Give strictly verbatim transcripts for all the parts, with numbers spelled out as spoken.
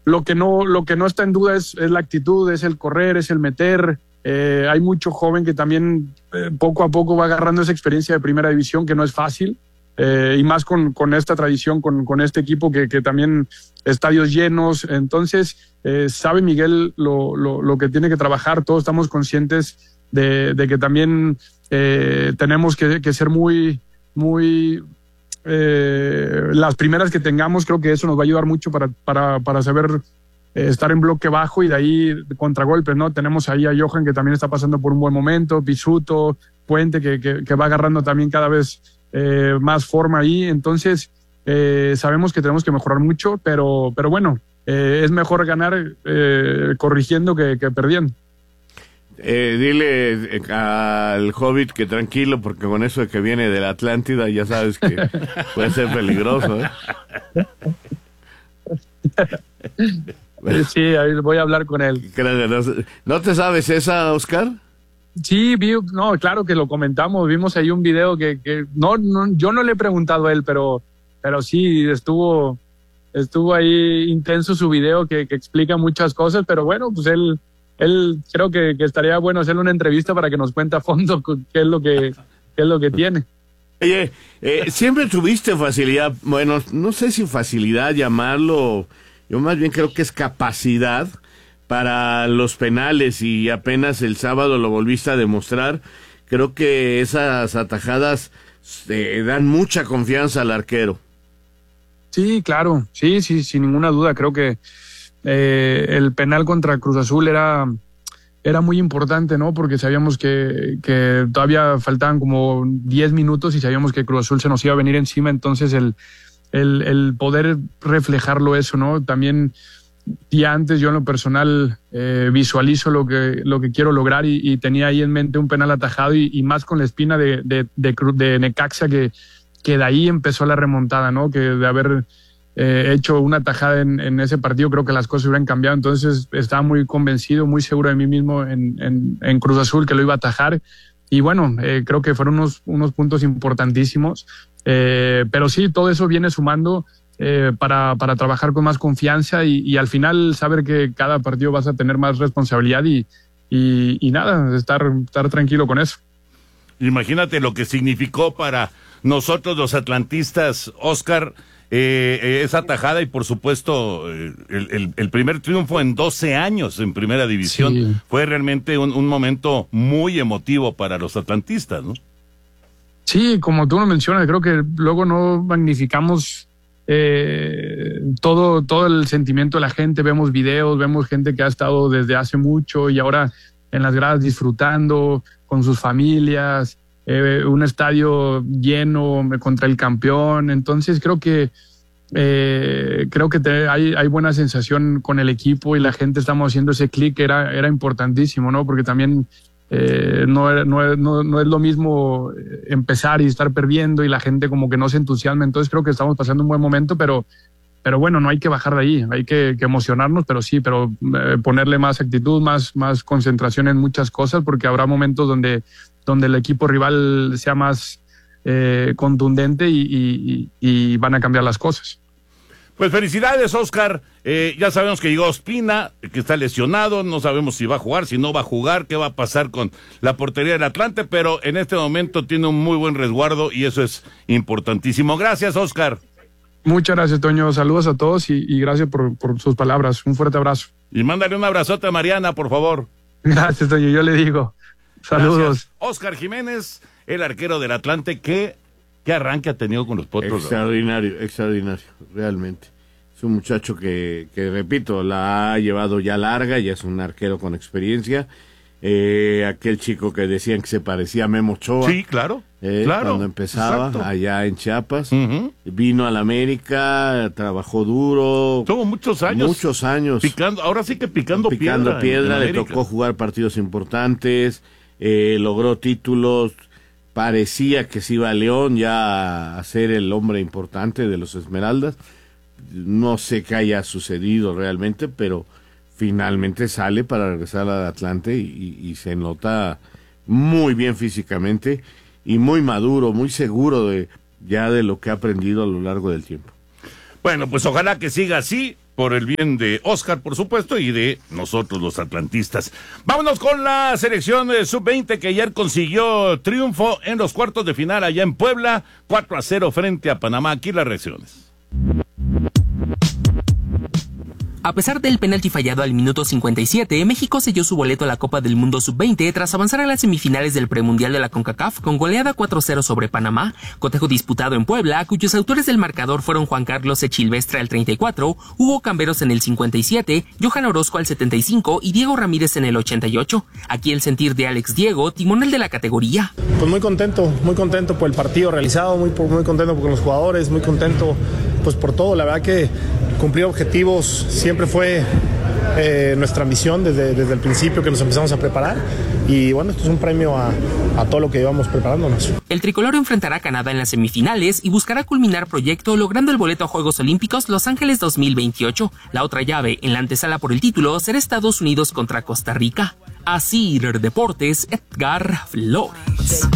lo que no, lo que no está en duda es, es la actitud, es el correr, es el meter. Eh, hay mucho joven que también eh, poco a poco va agarrando esa experiencia de primera división, que no es fácil, eh, y más con, con esta tradición, con, con este equipo que, que también estadios llenos. Entonces, eh, sabe Miguel lo, lo, lo que tiene que trabajar. Todos estamos conscientes de, de que también eh, tenemos que, que ser muy, muy... Eh, las primeras que tengamos, creo que eso nos va a ayudar mucho para, para, para saber estar en bloque bajo y de ahí contragolpes, ¿no? Tenemos ahí a Johan, que también está pasando por un buen momento, Pisuto, Puente, que, que, que va agarrando también cada vez eh, más forma ahí. Entonces, eh, sabemos que tenemos que mejorar mucho, pero, pero bueno, eh, es mejor ganar eh, corrigiendo que, que perdiendo. Eh, dile eh, al Hobbit que tranquilo, porque con eso de que viene de la Atlántida, ya sabes que puede ser peligroso, ¿eh? Sí, ahí voy a hablar con él. ¿No te sabes esa, Oscar? Sí, vi, no, claro que lo comentamos, vimos ahí un video que, que no, no, yo no le he preguntado a él, pero, pero sí estuvo, estuvo ahí intenso su video que, que explica muchas cosas, pero bueno, pues él, él creo que, que estaría bueno hacerle una entrevista para que nos cuente a fondo qué es lo que, qué es lo que tiene. Oye, eh, siempre tuviste facilidad, bueno, no sé si facilidad llamarlo, yo más bien creo que es capacidad para los penales, y apenas el sábado lo volviste a demostrar. Creo que esas atajadas eh, dan mucha confianza al arquero. Sí, claro, sí, sí, sin ninguna duda. Creo que eh, el penal contra Cruz Azul era, era muy importante, ¿no? Porque sabíamos que, que todavía faltaban como diez minutos y sabíamos que Cruz Azul se nos iba a venir encima. Entonces el, el, el poder reflejarlo eso, ¿no? También día antes yo en lo personal eh, visualizo lo que, lo que quiero lograr y, y tenía ahí en mente un penal atajado y, y más con la espina de, de, de, de Necaxa, que, que de ahí empezó la remontada, ¿no? Que de haber eh, hecho una tajada en, en ese partido, creo que las cosas hubieran cambiado. Entonces estaba muy convencido, muy seguro de mí mismo en, en, en Cruz Azul, que lo iba a atajar. Y bueno, eh, creo que fueron unos, unos puntos importantísimos. Eh, pero sí, todo eso viene sumando Eh, para, para trabajar con más confianza y, y al final saber que cada partido vas a tener más responsabilidad y, y, y nada, estar, estar tranquilo con eso. Imagínate lo que significó para nosotros los atlantistas, Oscar, eh, eh, esa tajada y por supuesto eh, el, el, el primer triunfo en doce años en primera división. Sí. Fue realmente un, un momento muy emotivo para los atlantistas, ¿no? Sí, como tú lo mencionas, creo que luego no magnificamos Eh, todo, todo el sentimiento de la gente. Vemos videos, vemos gente que ha estado desde hace mucho y ahora en las gradas disfrutando con sus familias, eh, un estadio lleno contra el campeón. Entonces creo que eh, creo que te, hay, hay buena sensación con el equipo y la gente estamos haciendo ese clic. Era, era importantísimo, ¿no? Porque también Eh, no, no, no, no es lo mismo empezar y estar perdiendo y la gente como que no se entusiasma. Entonces creo que estamos pasando un buen momento, pero, pero bueno, no hay que bajar de ahí, hay que, que emocionarnos, pero sí, pero eh, ponerle más actitud, más, más concentración en muchas cosas, porque habrá momentos donde, donde el equipo rival sea más eh, contundente y, y, y van a cambiar las cosas. Pues felicidades, Oscar. Eh, ya sabemos que llegó Ospina, que está lesionado, no sabemos si va a jugar, si no va a jugar, qué va a pasar con la portería del Atlante, pero en este momento tiene un muy buen resguardo y eso es importantísimo. Gracias, Oscar. Muchas gracias, Toño. Saludos a todos y, y gracias por, por sus palabras. Un fuerte abrazo. Y mándale un abrazote a Mariana, por favor. Gracias, Toño. Yo le digo. Saludos. Gracias. Oscar Jiménez, el arquero del Atlante, que ¿qué arranque ha tenido con los Potros? Extraordinario, ¿no? Extraordinario, realmente. Es un muchacho que, que, repito, la ha llevado ya larga, ya es un arquero con experiencia. Eh, aquel chico que decían que se parecía a Memo Ochoa. Sí, claro, eh, claro. Cuando empezaba, exacto, allá en Chiapas. Uh-huh. Vino a la América, trabajó duro. Tuvo muchos años. Muchos años. Picando, ahora sí que picando, picando piedra. Picando piedra, le tocó jugar partidos importantes, eh, logró títulos. Parecía que se iba a León ya a ser el hombre importante de los Esmeraldas. No sé qué haya sucedido realmente, pero finalmente sale para regresar al Atlante y, y se nota muy bien físicamente y muy maduro, muy seguro de ya de lo que ha aprendido a lo largo del tiempo. Bueno, pues ojalá que siga así. por el bien de Oscar, por supuesto, y de nosotros los atlantistas. Vámonos con la selección sub veinte que ayer consiguió triunfo en los cuartos de final allá en Puebla, cuatro a cero frente a Panamá. Aquí las reacciones. A pesar del penalti fallado al minuto cincuenta y siete, México selló su boleto a la Copa del Mundo sub veinte tras avanzar a las semifinales del premundial de la CONCACAF con goleada cuatro cero sobre Panamá, cotejo disputado en Puebla, cuyos autores del marcador fueron Juan Carlos Echilvestre al treinta y cuatro, Hugo Camberos en el cincuenta y siete, Johan Orozco al setenta y cinco y Diego Ramírez en el ochenta y ocho. Aquí el sentir de Alex Diego, timonel de la categoría. Pues muy contento, muy contento por el partido realizado, muy, muy contento con los jugadores, muy contento pues por todo. La verdad que cumplir objetivos siempre fue eh, nuestra ambición desde, desde el principio que nos empezamos a preparar, y bueno, esto es un premio a, a todo lo que íbamos preparándonos. El tricolor enfrentará a Canadá en las semifinales y buscará culminar proyecto logrando el boleto a Juegos Olímpicos Los Ángeles dos mil veintiocho. La otra llave en la antesala por el título será Estados Unidos contra Costa Rica. Así Deportes, Edgar Flores.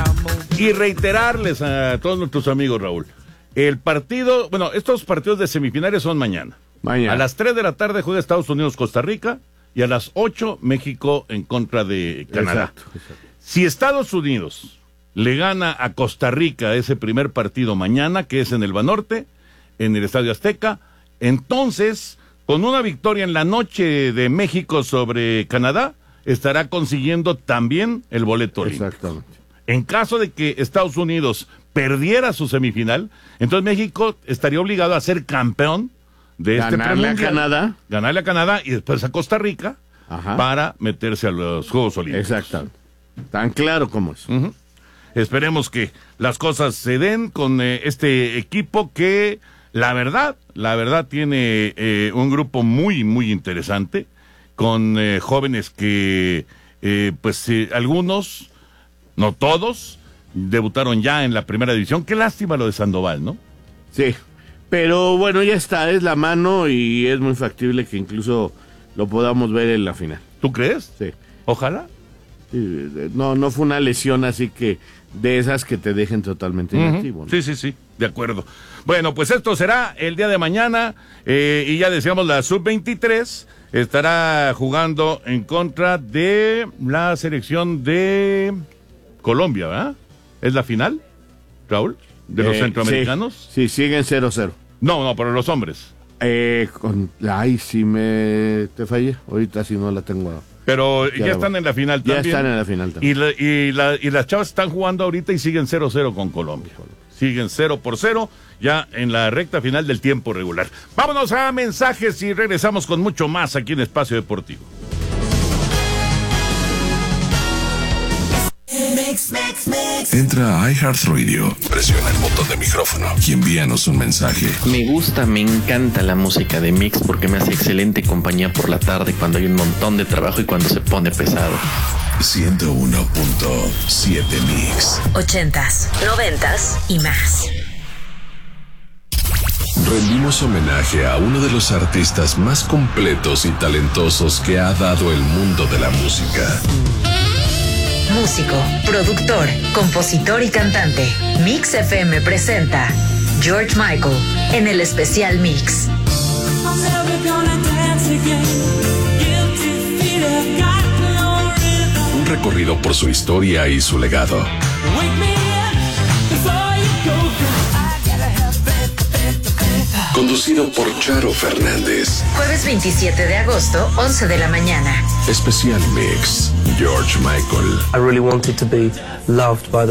Y reiterarles a todos nuestros amigos, Raúl, el partido, bueno, estos partidos de semifinales son mañana. Mañana. A las tres de la tarde juega Estados Unidos-Costa Rica y a las ocho México en contra de Canadá. Exacto, exacto. Si Estados Unidos le gana a Costa Rica ese primer partido mañana, que es en el Banorte, en el Estadio Azteca, entonces, con una victoria en la noche de México sobre Canadá, estará consiguiendo también el boleto olímpico. Exactamente. En caso de que Estados Unidos perdiera su semifinal, entonces México estaría obligado a ser campeón de este ganarle a premundial, Canadá, ganarle a Canadá y después a Costa Rica. Ajá. Para meterse a los Juegos Olímpicos. Exactamente. Tan claro como es. Uh-huh. Esperemos que las cosas se den con eh, este equipo que, la verdad, la verdad tiene eh, un grupo muy, muy interesante, con eh, jóvenes que, eh, pues, eh, algunos, no todos, debutaron ya en la primera división. Qué lástima lo de Sandoval, ¿no? Sí, pero bueno, ya está, es la mano y es muy factible que incluso lo podamos ver en la final. ¿Tú crees? Sí. Ojalá. Sí, no, no fue una lesión así que de esas que te dejen totalmente uh-huh. inactivo, ¿no? Sí, sí, sí, de acuerdo. Bueno, pues esto será el día de mañana eh, y ya decíamos la sub veintitrés estará jugando en contra de la selección de Colombia, ¿verdad? ¿Es la final, Raúl? ¿De los eh, centroamericanos? Sí, sí, siguen cero cero. No, no, pero los hombres. Eh, con, ay, sí me te fallé. Ahorita sí no la tengo. Pero ya, ya están en la final también. Ya están en la final también. Y, la, y, la, y las chavas están jugando ahorita y siguen cero cero con Colombia. Siguen cero por cero ya en la recta final del tiempo regular. Vámonos a mensajes y regresamos con mucho más aquí en Espacio Deportivo. Entra a iHeartRadio, presiona el botón de micrófono y envíanos un mensaje. Me gusta, me encanta la música de Mix porque me hace excelente compañía por la tarde cuando hay un montón de trabajo y cuando se pone pesado. ciento uno punto siete Mix. Ochentas, noventas y más. Rendimos homenaje a uno de los artistas más completos y talentosos que ha dado el mundo de la música. Músico, productor, compositor y cantante. Mix F M presenta George Michael en el especial Mix. Un recorrido por su historia y su legado. Conducido por Charo Fernández. Jueves veintisiete de agosto, once de la mañana. Especial Mix, George Michael. I really wanted to be loved by the